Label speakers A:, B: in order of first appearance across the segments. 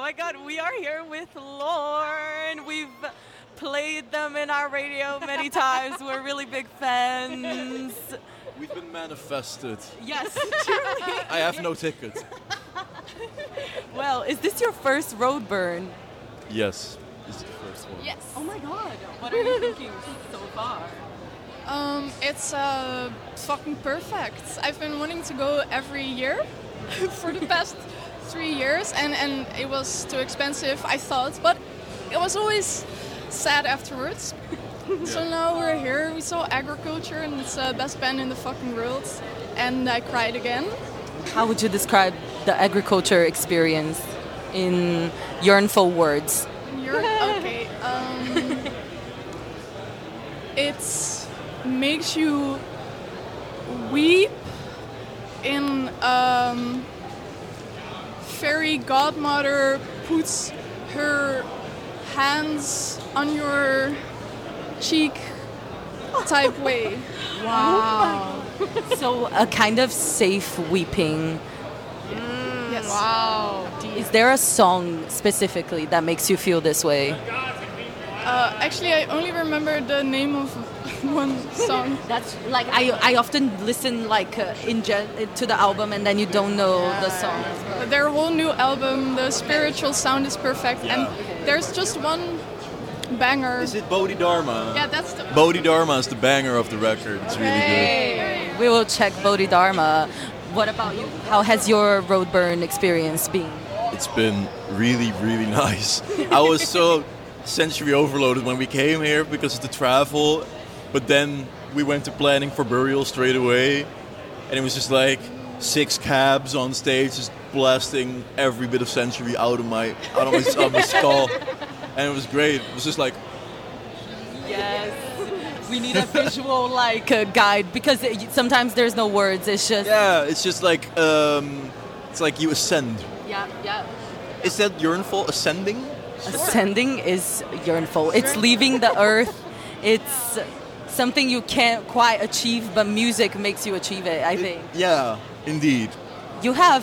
A: my God, we are here with Lorne. We've played them in our radio many times. We're really big fans.
B: We've been manifested.
A: Yes, truly.
B: I have no ticket.
A: Well, is this your first Roadburn?
B: Yes, this is the first one.
C: Yes.
A: Oh my God, what are you thinking so far?
C: It's fucking perfect. I've been wanting to go every year for the past 3 years, and it was too expensive, I thought, but it was always sad afterwards. So now we're here. We saw Agriculture, and it's the best band in the fucking world, and I cried again.
A: How would you describe the Agriculture experience in yearnful words?
C: Okay. It makes you weep in fairy godmother puts her hands on your cheek type way.
A: Wow. So a kind of safe weeping.
C: Yes.
D: Wow.
A: Is there a song specifically that makes you feel this way?
C: Actually, I only remember the name of one song.
A: That's like I often listen like to the album and then you don't know the song.
C: Their whole new album, the spiritual sound is perfect, and there's just one banger.
B: Is it Bodhidharma?
C: Yeah, that's the.
B: Bodhidharma is the banger of the record. It's really good.
A: We will check Bodhidharma. What about you? How has your Roadburn experience been?
B: It's been really, really nice. I was so sensory overloaded when we came here because of the travel, but then we went to planning for Burial straight away, and it was just like 6 cabs on stage, just blasting every bit of sensory out of my skull, and it was great. It was just like,
A: Yes. We need a visual guide because sometimes there's no words. It's just
B: it's just like it's like you ascend.
A: yeah.
B: Is that yearnful ascending?
A: Ascending is yearnful. It's leaving the earth. It's something you can't quite achieve, but music makes you achieve it, I think.
B: Yeah, indeed.
A: You have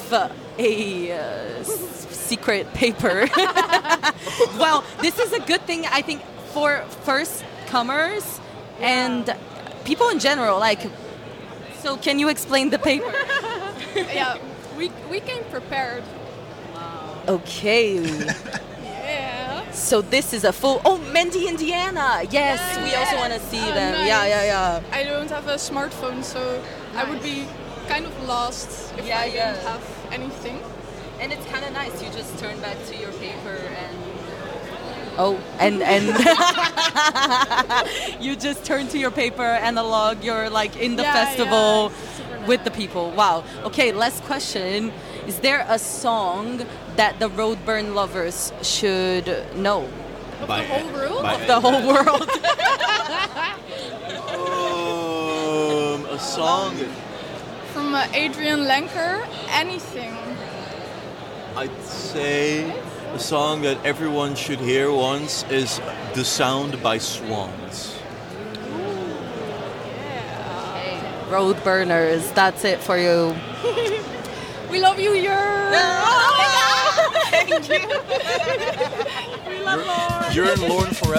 A: secret paper. Well, this is a good thing, I think, for first comers and people in general. So can you explain the paper?
C: Yeah, we came prepared.
A: Okay.
C: Yeah.
A: So this is a full. Oh, Mendy, Indiana. Yes, we also want to see them.
C: Nice.
A: Yeah.
C: I don't have a smartphone, so I would be kind of lost if I didn't have anything.
A: And it's kind of nice. You just turn back to your paper and. Oh, and you just turn to your paper analog. You're like in the festival with the people. Wow. Okay, last question. Is there a song that the Roadburn lovers should know?
C: Of the whole world?
A: The whole world.
B: A song.
C: From Adrian Lenker, anything.
B: I'd say a song that everyone should hear once is The Sound by Swans.
A: Roadburners, that's it for you.
C: We love you, Jörn!
A: Oh my God! Thank you. We love Lorne.
B: Jörn Lorne forever.